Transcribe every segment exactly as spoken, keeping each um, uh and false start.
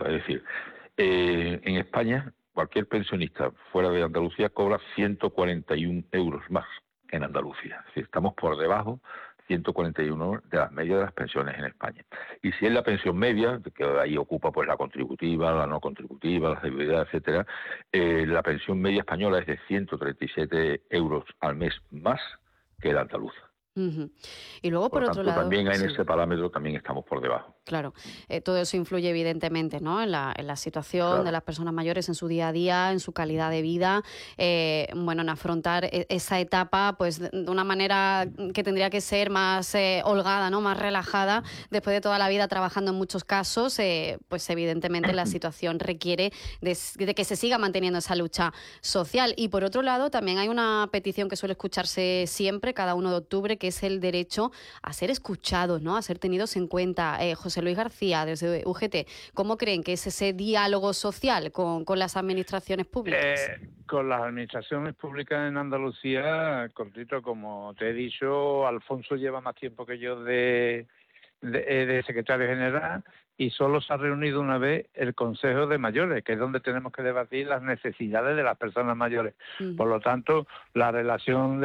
Es decir, eh, en España cualquier pensionista fuera de Andalucía cobra ciento cuarenta y uno euros más que en Andalucía. Es decir, estamos por debajo ciento cuarenta y uno de las medias de las pensiones en España. Y si es la pensión media, que ahí ocupa pues la contributiva, la no contributiva, la debilidad, etcétera, eh, la pensión media española es de ciento treinta y siete euros al mes más que la andaluza. Uh-huh. Y luego, por, por lo otro tanto, lado, también en sí. ese parámetro también estamos por debajo. Claro, eh, todo eso influye evidentemente, ¿no?, en la, en la situación Claro. de las personas mayores, en su día a día, en su calidad de vida, eh, bueno, en afrontar e- esa etapa pues de de una manera que tendría que ser más eh, holgada, ¿no?, más relajada, después de toda la vida trabajando en muchos casos, eh, pues evidentemente la situación requiere de, s- de que se siga manteniendo esa lucha social. Y por otro lado, también hay una petición que suele escucharse siempre, cada uno de octubre, que es el derecho a ser escuchados, ¿no?, a ser tenidos en cuenta. Eh, José Luis García, desde U G T, ¿cómo creen que es ese diálogo social con, con las administraciones públicas? Eh, con las administraciones públicas en Andalucía, cortito, como te he dicho, Alfonso lleva más tiempo que yo de, de, eh, de secretario general y solo se ha reunido una vez el Consejo de Mayores, que es donde tenemos que debatir las necesidades de las personas mayores. Uh-huh. Por lo tanto, la relación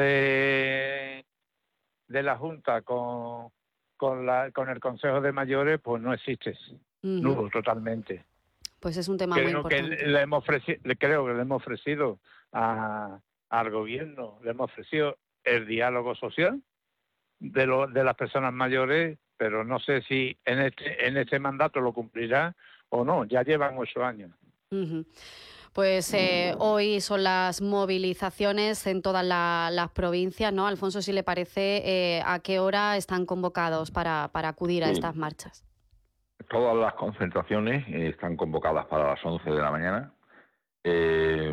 de, de la Junta con, con, la, con el Consejo de Mayores pues no existe, Uh-huh. nulo totalmente. Pues es un tema muy Creo que importante. le hemos ofrecido, creo que le hemos ofrecido a, al gobierno, le hemos ofrecido el diálogo social de, lo, de las personas mayores, pero no sé si en este, en este mandato lo cumplirá o no. Ya llevan ocho años. Uh-huh. Pues eh, hoy son las movilizaciones en todas la, las provincias, ¿no? Alfonso, si le parece, eh, ¿a qué hora están convocados para, para acudir a Sí. estas marchas? Todas las concentraciones eh, están convocadas para las once de la mañana. Eh,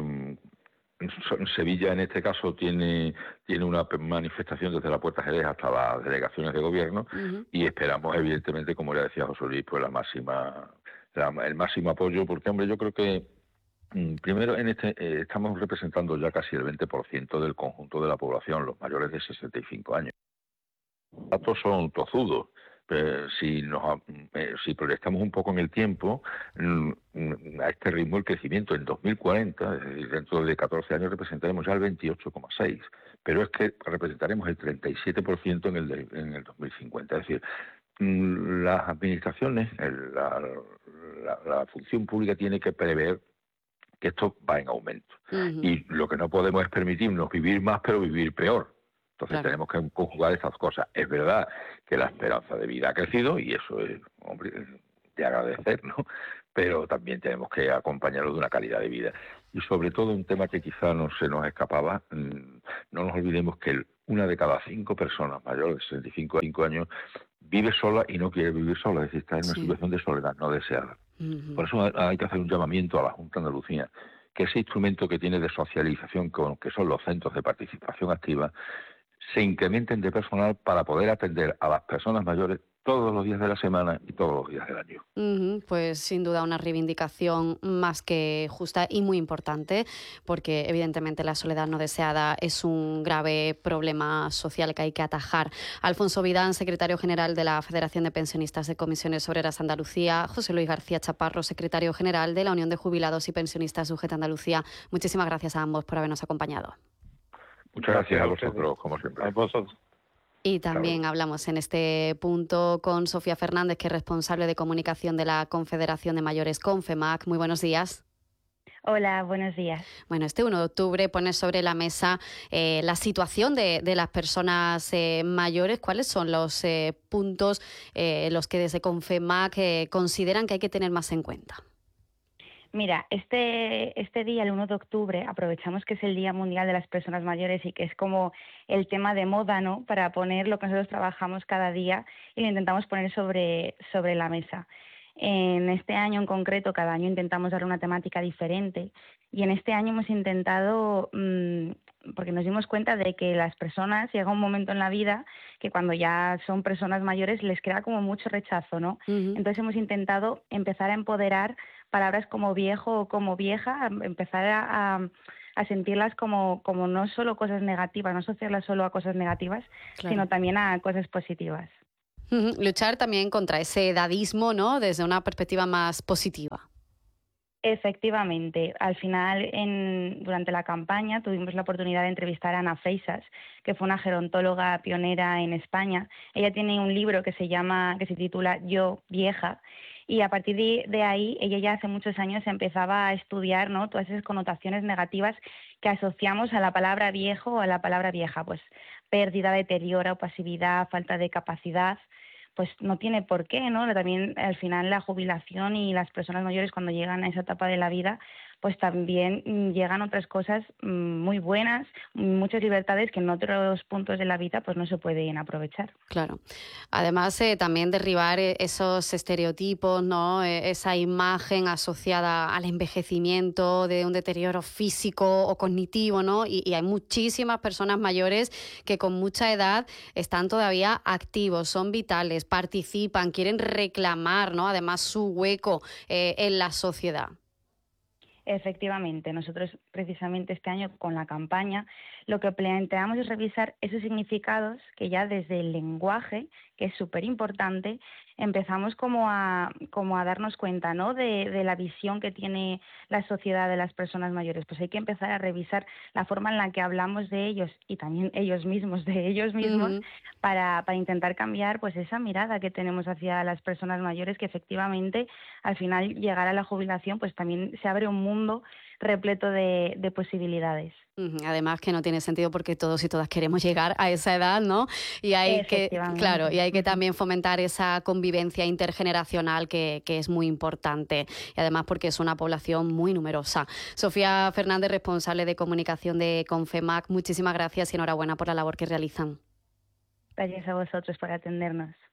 en Sevilla, en este caso, tiene, tiene una manifestación desde la Puerta Jerez hasta las delegaciones de gobierno. Uh-huh. Y esperamos, evidentemente, como ya decía José Luis, pues la máxima, la, el máximo apoyo, porque, hombre, yo creo que primero, en este eh, estamos representando ya casi el veinte por ciento del conjunto de la población, los mayores de sesenta y cinco años. Los datos son tozudos. Eh, si, nos, eh, si proyectamos un poco en el tiempo, mm, a este ritmo el crecimiento en dos mil cuarenta, es decir, dentro de catorce años, representaremos ya el veintiocho coma seis por ciento, pero es que representaremos el treinta y siete por ciento en el, de, en el dos mil cincuenta. Es decir, mm, las administraciones, el, la, la, la función pública tiene que prever que esto va en aumento. Uh-huh. Y lo que no podemos es permitirnos vivir más, pero vivir peor. Entonces claro. tenemos que conjugar estas cosas. Es verdad que la esperanza de vida ha crecido y eso es, hombre, de agradecer, ¿no? Pero también tenemos que acompañarlo de una calidad de vida. Y sobre todo un tema que quizá no se nos escapaba, no nos olvidemos que una de cada cinco personas mayores de sesenta y cinco años vive sola y no quiere vivir sola, es decir, está en una sí. situación de soledad no deseada. Uh-huh. Por eso hay que hacer un llamamiento a la Junta de Andalucía, que ese instrumento que tiene de socialización, con, que son los centros de participación activa, se incrementen de personal para poder atender a las personas mayores todos los días de la semana y todos los días del año. Uh-huh, pues sin duda una reivindicación más que justa y muy importante, porque evidentemente la soledad no deseada es un grave problema social que hay que atajar. Alfonso Vidán, secretario general de la Federación de Pensionistas de Comisiones Obreras Andalucía, José Luis García Chaparro, secretario general de la Unión de Jubilados y Pensionistas U G T Andalucía. Muchísimas gracias a ambos por habernos acompañado. Muchas gracias a vosotros, como siempre. A vosotros. Y también hablamos en este punto con Sofía Fernández, que es responsable de comunicación de la Confederación de Mayores Confemac. Muy buenos días. Hola, buenos días. Bueno, este uno de octubre pone sobre la mesa eh, la situación de, de las personas eh, mayores. ¿Cuáles son los eh, puntos eh, los que desde Confemac eh, consideran que hay que tener más en cuenta? Mira, este, este día, el uno de octubre, aprovechamos que es el Día Mundial de las Personas Mayores y que es como el tema de moda, ¿no?, para poner lo que nosotros trabajamos cada día y lo intentamos poner sobre, sobre la mesa. En este año en concreto, cada año intentamos darle una temática diferente y en este año hemos intentado, mmm, porque nos dimos cuenta de que las personas, llega un momento en la vida que cuando ya son personas mayores les queda como mucho rechazo, ¿no? Uh-huh. Entonces hemos intentado empezar a empoderar palabras como viejo o como vieja, empezar a, a, a sentirlas como, como no solo cosas negativas, no asociarlas solo a cosas negativas, claro, sino también a cosas positivas. Uh-huh. Luchar también contra ese edadismo, ¿no?, desde una perspectiva más positiva. Efectivamente, al final, en, durante la campaña, tuvimos la oportunidad de entrevistar a Ana Freixas, que fue una gerontóloga pionera en España. Ella tiene un libro que se llama, que se titula Yo, vieja, y a partir de, de ahí, ella ya hace muchos años empezaba a estudiar, ¿no?, todas esas connotaciones negativas que asociamos a la palabra viejo o a la palabra vieja, pues pérdida, deterioro, pasividad, falta de capacidad. Pues no tiene por qué, ¿no? También al final la jubilación y las personas mayores cuando llegan a esa etapa de la vida, pues también mm, llegan otras cosas mm, muy buenas, muchas libertades que en otros puntos de la vida pues no se pueden aprovechar. Claro. Además, eh, también derribar eh, esos estereotipos, ¿no? Eh, esa imagen asociada al envejecimiento, de un deterioro físico o cognitivo, ¿no? Y, y hay muchísimas personas mayores que con mucha edad están todavía activos, son vitales, participan, quieren reclamar, ¿no?, además su hueco eh, en la sociedad. Efectivamente, nosotros precisamente este año con la campaña lo que planteamos es revisar esos significados que ya desde el lenguaje, que es súper importante, empezamos como a, como a darnos cuenta, ¿no?, de, de la visión que tiene la sociedad de las personas mayores. Pues hay que empezar a revisar la forma en la que hablamos de ellos y también ellos mismos, de ellos mismos, uh-huh. para, para intentar cambiar pues esa mirada que tenemos hacia las personas mayores, que efectivamente al final llegar a la jubilación pues también se abre un mundo repleto de, de posibilidades. Además que no tiene sentido porque todos y todas queremos llegar a esa edad, ¿no? Y hay que, claro, y hay que también fomentar esa convivencia intergeneracional que, que es muy importante, y además porque es una población muy numerosa. Sofía Fernández, responsable de comunicación de Confemac, muchísimas gracias y enhorabuena por la labor que realizan. Gracias a vosotros por atendernos.